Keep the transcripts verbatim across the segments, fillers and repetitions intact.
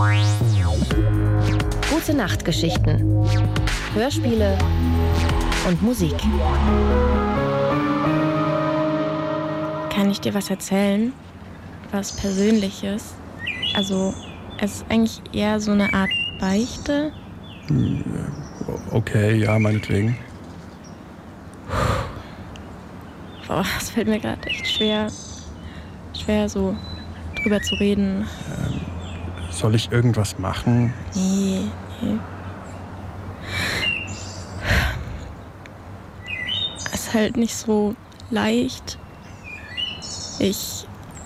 Gute Nachtgeschichten, Hörspiele und Musik. Kann ich dir was erzählen? Was Persönliches? Also, es ist eigentlich eher so eine Art Beichte. Okay, ja, meinetwegen. Boah, es fällt mir gerade echt schwer, schwer so drüber zu reden. Ähm, soll ich irgendwas machen? Nee, nee. Es ist halt nicht so leicht. Ich...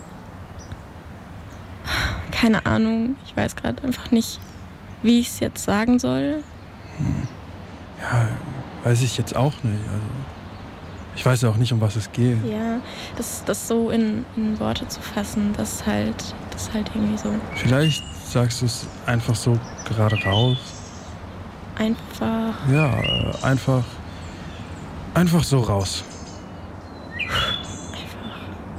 Keine Ahnung, ich weiß gerade einfach nicht, wie ich es jetzt sagen soll. Hm. Ja, weiß ich jetzt auch nicht. Also, ich weiß auch nicht, um was es geht. Ja, das, das so in, in Worte zu fassen, das ist halt, das ist halt irgendwie so. Vielleicht sagst du es einfach so gerade raus. Einfach. Ja, einfach. Einfach so raus. Einfach.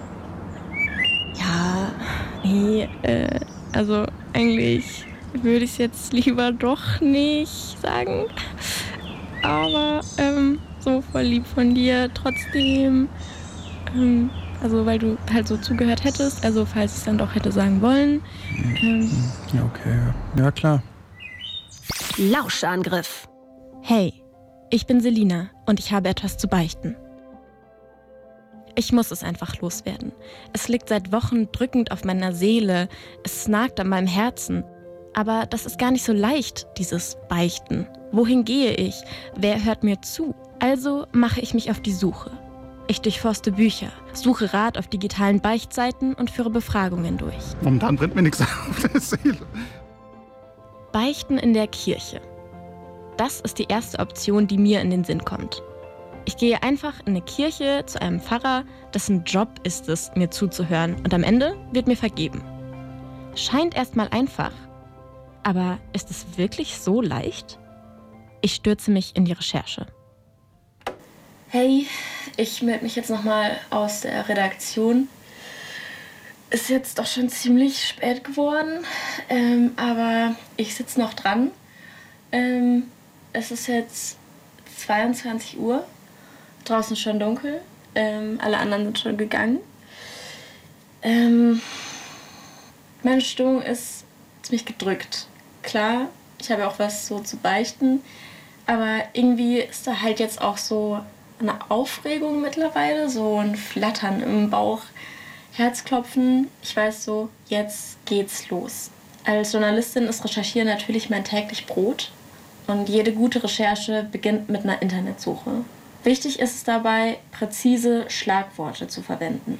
Ja, nee, äh, also eigentlich würde ich es jetzt lieber doch nicht sagen. Aber, ähm, so voll lieb von dir trotzdem. Ähm, also weil du halt so zugehört hättest, also falls ich es dann doch hätte sagen wollen. Ähm, ja, okay. Ja, klar. Lauschangriff. Hey, ich bin Selina und ich habe etwas zu beichten. Ich muss es einfach loswerden. Es liegt seit Wochen drückend auf meiner Seele. Es nagt an meinem Herzen. Aber das ist gar nicht so leicht, dieses Beichten. Wohin gehe ich? Wer hört mir zu? Also mache ich mich auf die Suche. Ich durchforste Bücher, suche Rat auf digitalen Beichtseiten und führe Befragungen durch. Momentan brennt mir nichts auf der Seele. Beichten in der Kirche. Das ist die erste Option, die mir in den Sinn kommt. Ich gehe einfach in eine Kirche zu einem Pfarrer, dessen Job ist es, mir zuzuhören, und am Ende wird mir vergeben. Scheint erstmal einfach. Aber ist es wirklich so leicht? Ich stürze mich in die Recherche. Hey, ich melde mich jetzt nochmal aus der Redaktion. Ist jetzt doch schon ziemlich spät geworden, ähm, aber ich sitze noch dran. Ähm, es ist jetzt zweiundzwanzig Uhr, draußen schon dunkel, ähm, alle anderen sind schon gegangen. Ähm, meine Stimmung ist ziemlich gedrückt. Klar, ich habe auch was so zu beichten, aber irgendwie ist da halt jetzt auch so eine Aufregung mittlerweile, so ein Flattern im Bauch, Herzklopfen. Ich weiß so, jetzt geht's los. Als Journalistin ist Recherchieren natürlich mein täglich Brot und jede gute Recherche beginnt mit einer Internetsuche. Wichtig ist es dabei, präzise Schlagworte zu verwenden.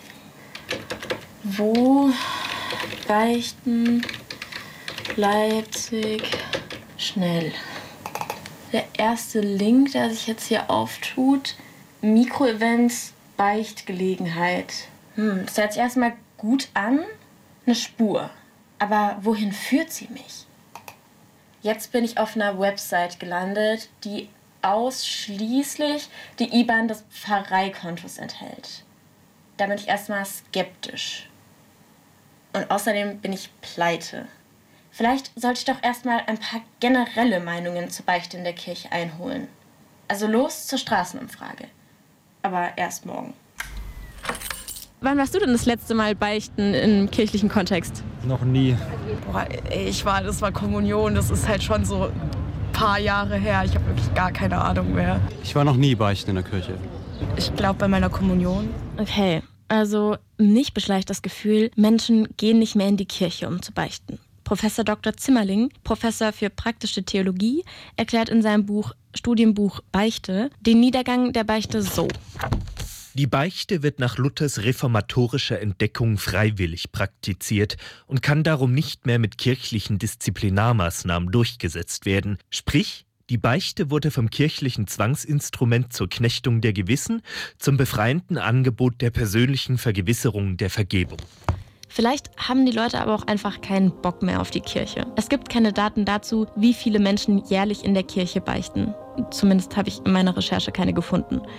Wo beichten Leipzig schnell? Der erste Link, der sich jetzt hier auftut, Mikroevents, Beichtgelegenheit. Hm, das hört sich erstmal gut an, eine Spur. Aber wohin führt sie mich? Jetzt bin ich auf einer Website gelandet, die ausschließlich die I B A N des Pfarreikontos enthält. Da bin ich erstmal skeptisch. Und außerdem bin ich pleite. Vielleicht sollte ich doch erstmal ein paar generelle Meinungen zur Beichte in der Kirche einholen. Also los zur Straßenumfrage. Aber erst morgen. Wann warst du denn das letzte Mal beichten im kirchlichen Kontext? Noch nie. Boah, ich war, das war Kommunion, das ist halt schon so ein paar Jahre her. Ich habe wirklich gar keine Ahnung mehr. Ich war noch nie beichten in der Kirche. Ich glaube bei meiner Kommunion. Okay, also mich beschleicht das Gefühl, Menschen gehen nicht mehr in die Kirche, um zu beichten. Professor Doktor Zimmerling, Professor für praktische Theologie, erklärt in seinem Buch Studienbuch Beichte den Niedergang der Beichte so. Die Beichte wird nach Luthers reformatorischer Entdeckung freiwillig praktiziert und kann darum nicht mehr mit kirchlichen Disziplinarmaßnahmen durchgesetzt werden. Sprich, die Beichte wurde vom kirchlichen Zwangsinstrument zur Knechtung der Gewissen zum befreienden Angebot der persönlichen Vergewisserung der Vergebung. Vielleicht haben die Leute aber auch einfach keinen Bock mehr auf die Kirche. Es gibt keine Daten dazu, wie viele Menschen jährlich in der Kirche beichten. Zumindest habe ich in meiner Recherche keine gefunden.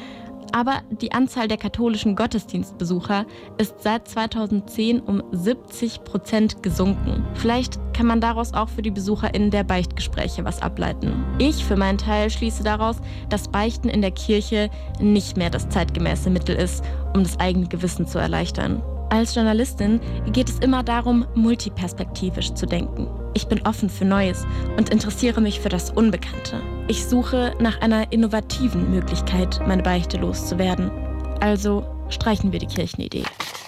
Aber die Anzahl der katholischen Gottesdienstbesucher ist seit zweitausendzehn um siebzig Prozent gesunken. Vielleicht kann man daraus auch für die BesucherInnen der Beichtgespräche was ableiten. Ich für meinen Teil schließe daraus, dass Beichten in der Kirche nicht mehr das zeitgemäße Mittel ist, um das eigene Gewissen zu erleichtern. Als Journalistin geht es immer darum, multiperspektivisch zu denken. Ich bin offen für Neues und interessiere mich für das Unbekannte. Ich suche nach einer innovativen Möglichkeit, meine Beichte loszuwerden. Also streichen wir die Kirchenidee.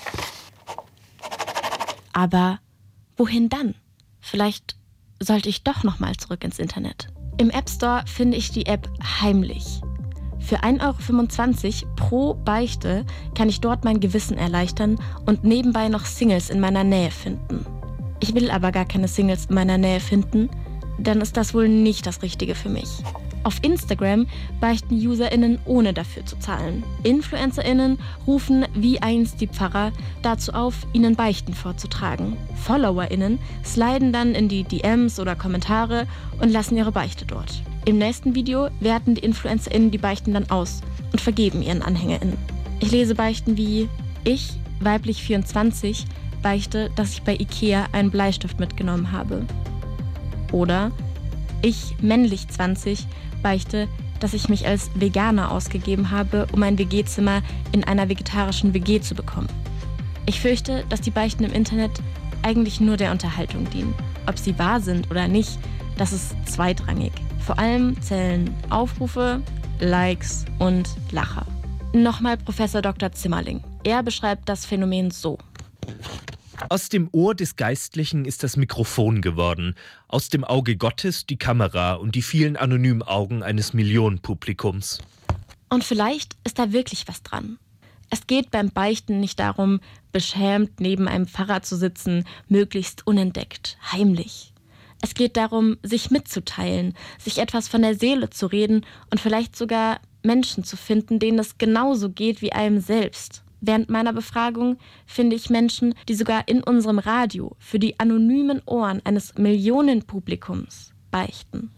Aber wohin dann? Vielleicht sollte ich doch noch mal zurück ins Internet. Im App Store finde ich die App Heimlich. Für ein Euro fünfundzwanzig pro Beichte kann ich dort mein Gewissen erleichtern und nebenbei noch Singles in meiner Nähe finden. Ich will aber gar keine Singles in meiner Nähe finden, dann ist das wohl nicht das Richtige für mich. Auf Instagram beichten UserInnen ohne dafür zu zahlen. InfluencerInnen rufen wie einst die Pfarrer dazu auf, ihnen Beichten vorzutragen. FollowerInnen sliden dann in die D Ms oder Kommentare und lassen ihre Beichte dort. Im nächsten Video werten die InfluencerInnen die Beichten dann aus und vergeben ihren AnhängerInnen. Ich lese Beichten wie: Ich, weiblich vierundzwanzig, beichte, dass ich bei Ikea einen Bleistift mitgenommen habe. Oder: Ich, männlich zwanzig, beichte, dass ich mich als Veganer ausgegeben habe, um ein W G-Zimmer in einer vegetarischen W G zu bekommen. Ich fürchte, dass die Beichten im Internet eigentlich nur der Unterhaltung dienen. Ob sie wahr sind oder nicht, das ist zweitrangig. Vor allem zählen Aufrufe, Likes und Lacher. Nochmal Professor Doktor Zimmerling. Er beschreibt das Phänomen so: Aus dem Ohr des Geistlichen ist das Mikrofon geworden, aus dem Auge Gottes die Kamera und die vielen anonymen Augen eines Millionenpublikums. Und vielleicht ist da wirklich was dran. Es geht beim Beichten nicht darum, beschämt neben einem Pfarrer zu sitzen, möglichst unentdeckt, heimlich. Es geht darum, sich mitzuteilen, sich etwas von der Seele zu reden und vielleicht sogar Menschen zu finden, denen es genauso geht wie einem selbst. Während meiner Befragung finde ich Menschen, die sogar in unserem Radio für die anonymen Ohren eines Millionenpublikums beichten.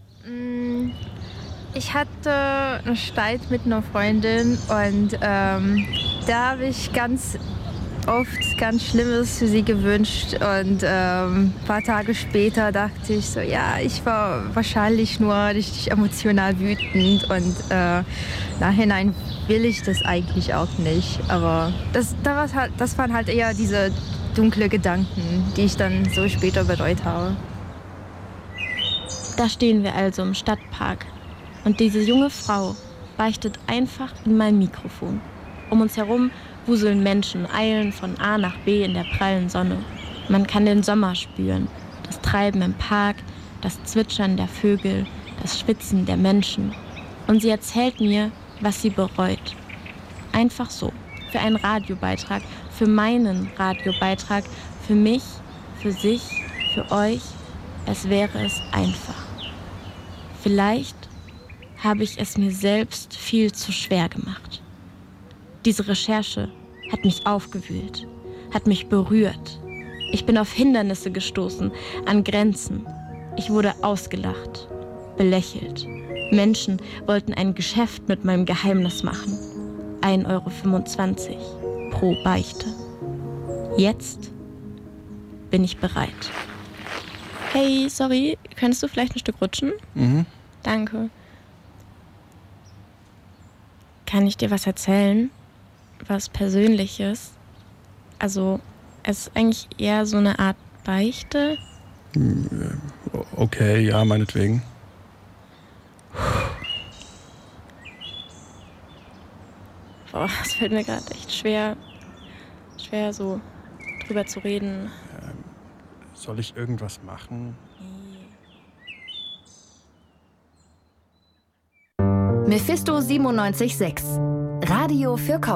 Ich hatte einen Streit mit einer Freundin und ähm, da habe ich ganz oft ganz Schlimmes für sie gewünscht und ähm, ein paar Tage später dachte ich so, ja, ich war wahrscheinlich nur richtig emotional wütend und äh, nachhinein will ich das eigentlich auch nicht, aber das, das, halt, das waren halt eher diese dunkle Gedanken, die ich dann so später bereut habe. Da stehen wir also im Stadtpark und diese junge Frau beichtet einfach in mein Mikrofon. Um uns herum wuseln Menschen, eilen von A nach B in der prallen Sonne. Man kann den Sommer spüren, das Treiben im Park, das Zwitschern der Vögel, das Schwitzen der Menschen. Und sie erzählt mir, was sie bereut. Einfach so, für einen Radiobeitrag, für meinen Radiobeitrag, für mich, für sich, für euch. Es wäre es einfach. Vielleicht habe ich es mir selbst viel zu schwer gemacht. Diese Recherche hat mich aufgewühlt, hat mich berührt. Ich bin auf Hindernisse gestoßen, an Grenzen. Ich wurde ausgelacht, belächelt. Menschen wollten ein Geschäft mit meinem Geheimnis machen. ein Euro fünfundzwanzig pro Beichte. Jetzt bin ich bereit. Hey, sorry, könntest du vielleicht ein Stück rutschen? Mhm. Danke. Kann ich dir was erzählen? Was Persönliches? Also, es ist eigentlich eher so eine Art Beichte. Okay, ja, meinetwegen. Boah, es fällt mir gerade echt schwer, schwer so drüber zu reden. Ähm, soll ich irgendwas machen? Mephisto siebenundneunzig Komma sechs. Radio für Kopf.